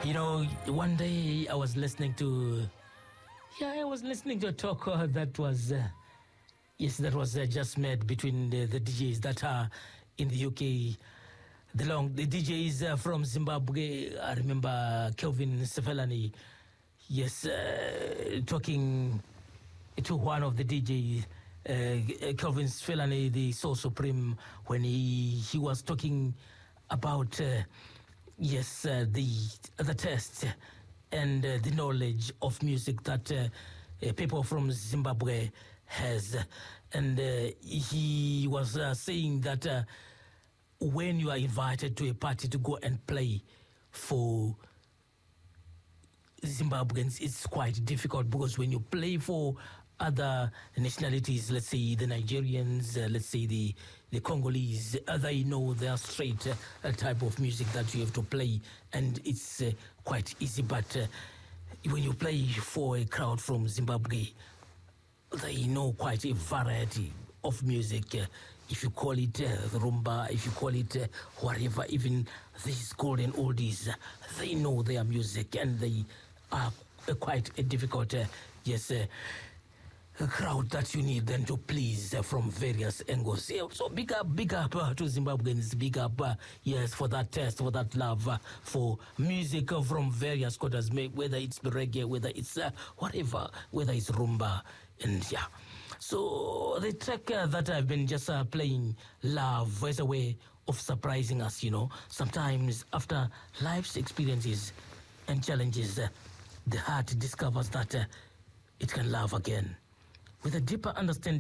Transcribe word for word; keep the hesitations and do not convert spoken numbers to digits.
You know, one day I was listening to, yeah, I was listening to a talk uh, that was, uh, yes, that was uh, just made between the, the D Js that are in the U K. The long, the D Js uh, from Zimbabwe. I remember Kelvin Sefalani, yes, uh, talking to one of the D Js, uh, Kelvin Sefalani, the Soul Supreme, when he he was talking about. Uh, Yes, uh, the the test and uh, the knowledge of music that uh, uh, people from Zimbabwe has, and uh, he was uh, saying that uh, when you are invited to a party to go and play for Zimbabweans, it's quite difficult because when you play for other nationalities, let's say the Nigerians, uh, let's say the, the Congolese, uh, they know their straight uh, type of music that you have to play, and it's uh, quite easy. But uh, when you play for a crowd from Zimbabwe, they know quite a variety of music. Uh, if you call it uh, rumba, if you call it uh, whatever, even these golden oldies, uh, they know their music, and they are uh, quite a difficult, uh, yes, uh, a crowd that you need then to please uh, from various angles. Yeah, so big up, big up uh, to Zimbabweans, big up, uh, yes, for that test, for that love uh, for music uh, from various quarters, whether it's reggae, whether it's uh, whatever, whether it's rumba, and yeah. So the track uh, that I've been just uh, playing, Love, as a way of surprising us, you know. Sometimes after life's experiences and challenges, uh, the heart discovers that uh, it can love again with a deeper understanding